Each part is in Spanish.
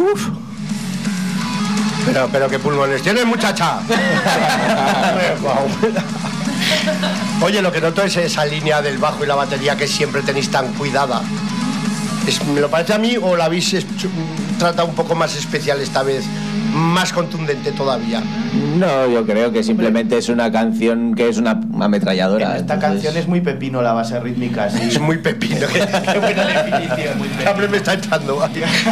Uf. Pero qué pulmones tienes, muchacha. Oye, lo que noto es esa línea del bajo y la batería que siempre tenéis tan cuidada. ¿Me lo parece a mí o la habéis tratado un poco más especial esta vez? Más contundente todavía. No, yo creo que simplemente es una canción que es una ametralladora. Esta canción es muy pepino, la base rítmica, sí. Es muy pepino. Qué buena definición. Muy pepino. Hambre me está echando.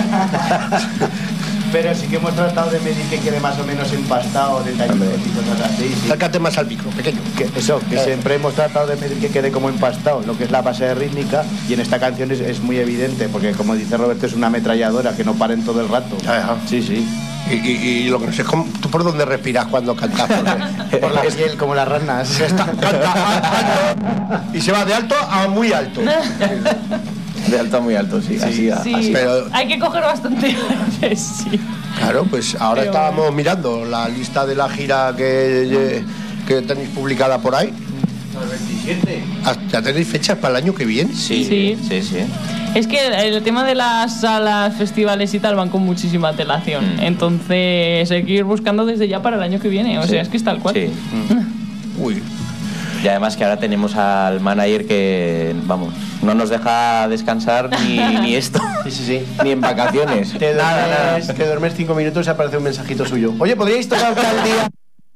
Pero sí que hemos tratado de medir que quede más o menos empastado, detallitos y cosas así. Sí. Acércate más al micro, pequeño. Que siempre hemos tratado de medir que quede como empastado, lo que es la base rítmica, y en esta canción es muy evidente, porque como dice Roberto, es una ametralladora que no paren todo el rato. Ajá. Sí, sí. Y lo que no sé es ¿tú por dónde respiras cuando cantas? Por la piel, como las ranas. Canta alto y se va de alto a muy alto. De alto a muy alto, sí. Sí. Así. Pero hay que coger bastante aire, sí. Claro, pues ahora estábamos mirando la lista de la gira que tenéis publicada por ahí. El 27. ¿Ya tenéis fechas para el año que viene? Sí. Es que el tema de las salas, festivales y tal van con muchísima antelación. Entonces hay que ir buscando desde ya para el año que viene. O sea, es que es tal cual. Sí. Uy. Y además que ahora tenemos al manager que, vamos, no nos deja descansar ni esto. Sí. Ni en vacaciones. Te duermes 5 minutos y aparece un mensajito suyo. Oye, ¿podríais tocar tal día?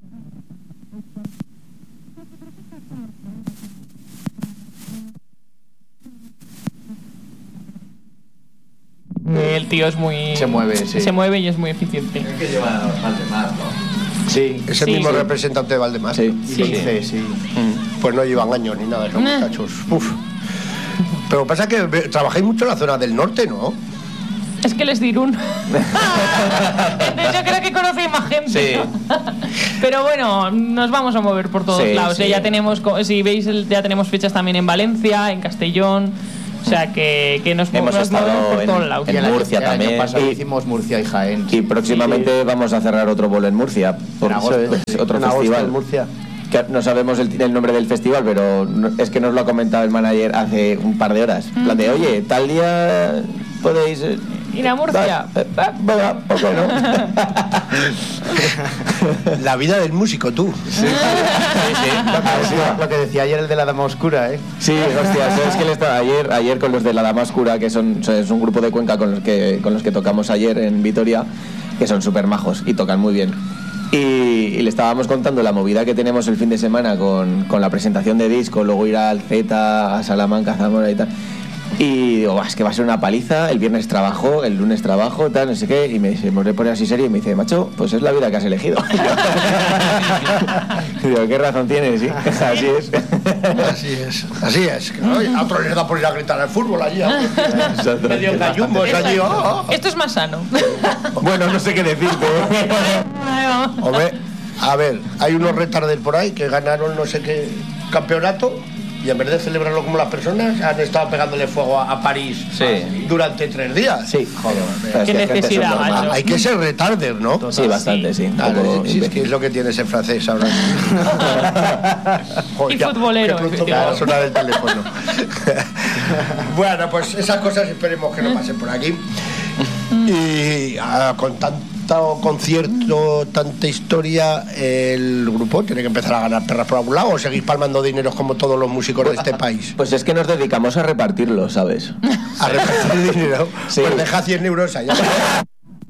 El tío es muy... Se mueve, sí. Se mueve y es muy eficiente. Es que lleva Valdemar, ¿no? Sí. Es el mismo representante de Valdemar. Sí. Sí. Pues no llevan años ni nada, esos muchachos. Uf. Pero pasa que trabajáis mucho en la zona del norte, ¿no? Es que les di Irún. Entonces yo creo que conocéis más gente. Sí. Pero bueno, nos vamos a mover por todos lados. Sí. Ya tenemos, si veis, ya tenemos fechas también en Valencia, en Castellón. O sea que nos hemos estado por todos lados. en Murcia también. El año pasado hicimos Murcia y Jaén. Y próximamente vamos a cerrar otro bolo en Murcia. En agosto, otro en festival. agosto en Murcia. Que no sabemos el nombre del festival, pero es que nos lo ha comentado el manager hace un par de horas. En plan de, oye, tal día podéis... Ir a Murcia. Venga, ¿por qué no? La vida del músico, tú. Sí. Lo que decía ayer el de la Dama Oscura, ¿eh? Sí, hostia, ¿sabes que él estaba ayer con los de la Dama Oscura, que es un grupo de Cuenca con los que tocamos ayer en Vitoria, que son súper majos y tocan muy bien. Y le estábamos contando la movida que tenemos el fin de semana con la presentación de disco, luego ir al Z, a Salamanca, a Zamora y tal. Y digo, es que va a ser una paliza, el viernes trabajo, el lunes trabajo, tal, no sé qué. Y me pone así serio y me dice, macho, pues es la vida que has elegido. Y digo, ¿qué razón tienes? Sí, Así es. A otro les da por ir a gritar al fútbol allí. Medio gallumbos allí. Esto es más sano. Bueno, no sé qué decirte. Hombre, a ver, hay unos retarders por ahí que ganaron no sé qué campeonato y en vez de celebrarlo como las personas han estado pegándole fuego a París durante 3 días. Sí, joder. Qué necesidad, macho. Hay que ser retarder, ¿no? Sí, bastante, sí. Claro, sí, es que es lo que tiene ese francés ahora. Y futbolero. Que pronto me va a sonar el teléfono. Bueno, pues esas cosas esperemos que no pasen por aquí. Y con tanto concierto, tanta historia, el grupo tiene que empezar a ganar perras por algún lado, o seguís palmando dineros como todos los músicos de este país. Pues es que nos dedicamos a repartirlo, ¿sabes? A repartir dinero. Sí. Pues deja 100 euros allá.